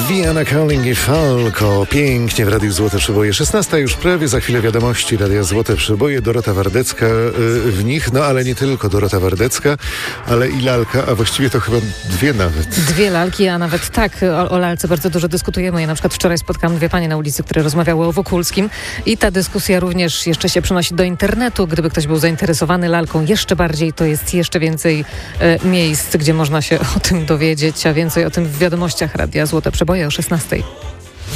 Vianna Calling i Falco. Pięknie w Radiu Złote Przeboje. 16 już prawie, za chwilę wiadomości Radia Złote Przeboje. Dorota Wardecka w nich, no ale nie tylko Dorota Wardecka, ale i lalka, a właściwie to chyba dwie nawet. Dwie lalki, a nawet tak, o lalce bardzo dużo dyskutujemy. Ja na przykład wczoraj spotkałam dwie panie na ulicy, które rozmawiały o Wokulskim i ta dyskusja również jeszcze się przenosi do internetu. Gdyby ktoś był zainteresowany lalką jeszcze bardziej, to jest jeszcze więcej miejsc, gdzie można się o tym dowiedzieć, a więcej o tym w wiadomościach Radia Złote Przeboje o 16.